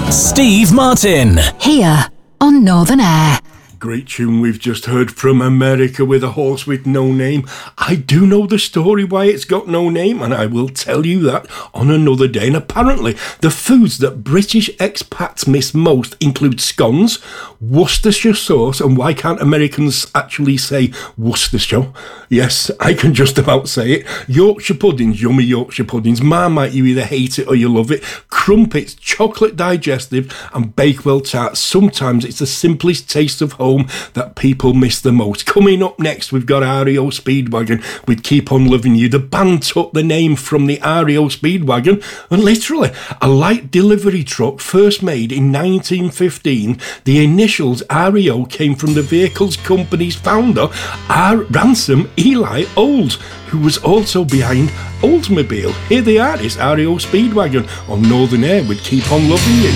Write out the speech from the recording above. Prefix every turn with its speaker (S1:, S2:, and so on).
S1: Steve Martin.
S2: Here on Northern Air.
S3: Great tune we've just heard from America with A Horse with No Name. I do know the story why it's got no name, and I will tell you that on another day. And apparently, the foods that British expats miss most include scones, Worcestershire sauce, and why can't Americans actually say Worcestershire? Yes, I can just about say it. Yorkshire puddings, yummy Yorkshire puddings. Marmite, you either hate it or you love it. Crumpets, chocolate digestive, and Bakewell tarts. Sometimes it's the simplest taste of home that people miss the most. Coming up next, we've got REO Speedwagon with Keep On Loving You. The band took the name from the REO Speedwagon, and literally, a light delivery truck first made in 1915. The initials REO came from the vehicles company's founder, Ransom Eli Olds, who was also behind Oldsmobile. Here they are, it's REO Speedwagon on Northern Air with Keep On Loving You.